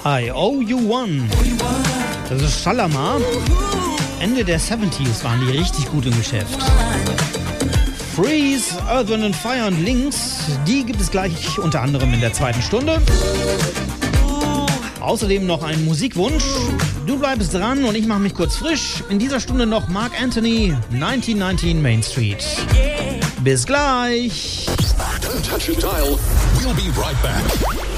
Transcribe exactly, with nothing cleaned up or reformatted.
I Owe You One. Das ist Shalamar. Ende der siebziger waren die richtig gut im Geschäft. Freeze, Earth, Wind and Fire und Links, die gibt es gleich unter anderem in der zweiten Stunde. Außerdem noch ein Musikwunsch. Du bleibst dran und ich mache mich kurz frisch. In dieser Stunde noch Mark Anthony, neunzehnhundertneunzehn Main Street. Bis gleich. Don't touch your dial. We'll be right back.